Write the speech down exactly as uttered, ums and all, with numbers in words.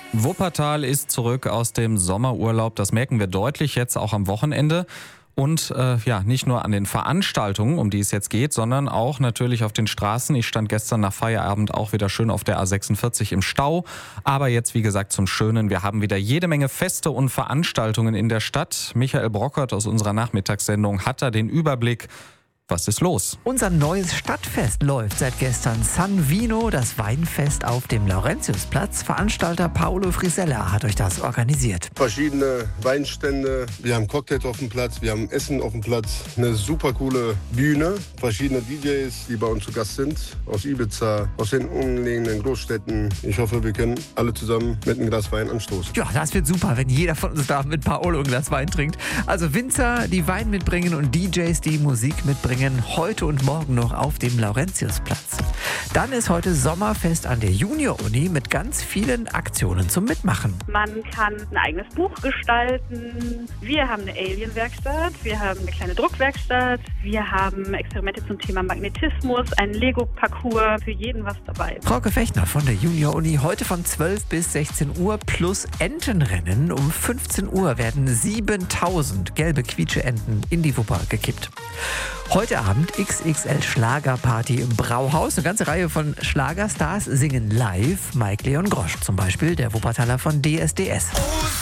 Wuppertal ist zurück aus dem Sommerurlaub. Das merken wir deutlich jetzt auch am Wochenende. Und äh, ja, nicht nur an den Veranstaltungen, um die es jetzt geht, sondern auch natürlich auf den Straßen. Ich stand gestern nach Feierabend auch wieder schön auf der A sechsundvierzig im Stau. Aber jetzt, wie gesagt, zum Schönen. Wir haben wieder jede Menge Feste und Veranstaltungen in der Stadt. Michael Brockert aus unserer Nachmittagssendung hat da den Überblick. Was ist los? Unser neues Stadtfest läuft seit gestern. San Vino, das Weinfest auf dem Laurentiusplatz. Veranstalter Paolo Frisella hat euch das organisiert. Verschiedene Weinstände, wir haben Cocktails auf dem Platz, wir haben Essen auf dem Platz. Eine super coole Bühne, verschiedene D Js, die bei uns zu Gast sind. Aus Ibiza, aus den umliegenden Großstädten. Ich hoffe, wir können alle zusammen mit einem Glas Wein anstoßen. Ja, das wird super, wenn jeder von uns da mit Paolo ein Glas Wein trinkt. Also Winzer, die Wein mitbringen und D Js, die Musik mitbringen. Heute und morgen noch auf dem Laurentiusplatz. Dann ist heute Sommerfest an der Junior-Uni mit ganz vielen Aktionen zum Mitmachen. Man kann ein eigenes Buch gestalten. Wir haben eine Alien-Werkstatt, wir haben eine kleine Druckwerkstatt, wir haben Experimente zum Thema Magnetismus, einen Lego-Parcours, für jeden was dabei. Frauke Fechner von der Junior-Uni, heute von zwölf bis sechzehn Uhr plus Entenrennen. Um fünfzehn Uhr werden siebentausend gelbe Quietsche-Enten in die Wupper gekippt. Heute Abend X X L Schlagerparty im Brauhaus. Eine ganze Reihe von Schlagerstars singen live. Mike Leon Grosch zum Beispiel, der Wuppertaler von D S D S.